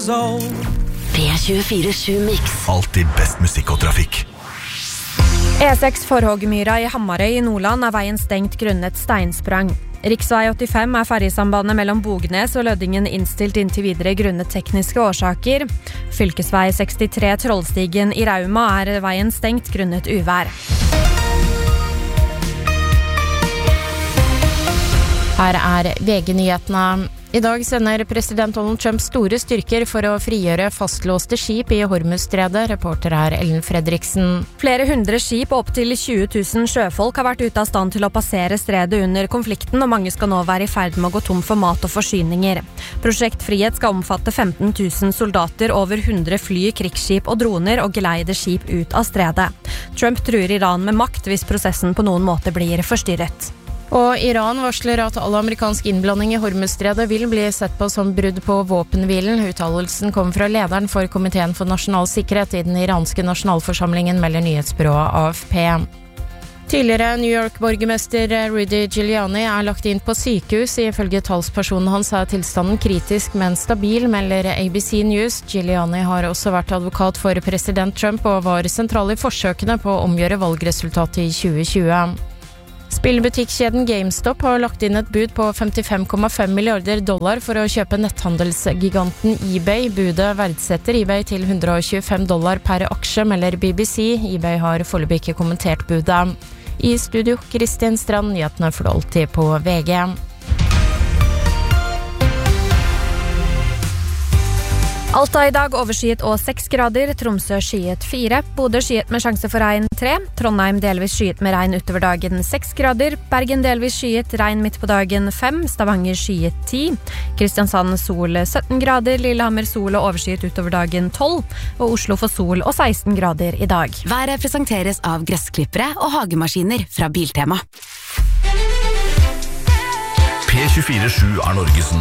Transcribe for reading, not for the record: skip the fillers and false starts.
years old. P24/7 Mix. Alltid best musikk og trafikk. E6 Forhågmyra i Hamarøy i Nordland veien stengt grunnet steinsprang. Riksvei 85 ferjesambandet mellom Bognes og Løddingen innstilt inntil videre grunnet tekniske årsaker. Fylkesvei 63 Trollstigen i Rauma veien stengt grunnet uvær. Her VG-nyhetene. I dag sender president Donald Trump store styrker for å frigjøre fastlåste skip i Hormuzstredet. Reporter Ellen Fredriksen. Flere hundre skip og opp til 20 000 sjøfolk har vært ute av stand til å passere stredet under konflikten, og mange skal nå være i ferd med å gå tom for mat og forsyninger. Prosjekt Frihet skal omfatte 15 000 soldater, over 100 fly, krigsskip og droner, og geleide skip ut av stredet. Trump truer Iran med makt hvis prosessen på noen måte blir forstyrret. Og Iran varsler at all amerikansk innblanding i Hormuzstredet vil bli sett på som brudd på våpenhvilen. Uttalelsen kom fra lederen for Komiteen for nasjonal sikkerhet i den iranske nasjonalforsamlingen, melder nyhetsbyrået AFP. Tidligere New York-borgermester Rudy Giuliani lagt inn på sykehus. Ifølge talspersonen hans tilstanden kritisk, men stabil, melder ABC News. Giuliani har også vært advokat for president Trump og var sentral i forsøkene på å omgjøre valgresultatet i 2020. Spillbutikkjeden GameStop har lagt inn et bud på $55,5 milliarder for å kjøpe netthandelsgiganten eBay. Budet verdsetter eBay til $125 per aksje, melder BBC. eBay har foreløpig ikke kommentert budet. I studio, Kristin Strand, nyhetene får du alltid på VG. Alta i dag overskyet og 6 grader, Tromsø skyet 4, Bodø skyet med sjanse for regn 3, Trondheim delvis skyet med regn utover dagen 6 grader, Bergen delvis skyet, regn midt på dagen 5, Stavanger skyet 10, Kristiansand sol 17 grader, Lillehammer sol og overskyet utover dagen 12, og Oslo får sol og 16 grader i dag. Været presenteres av gressklippere og hagemaskiner fra Biltema. P24/7 Norges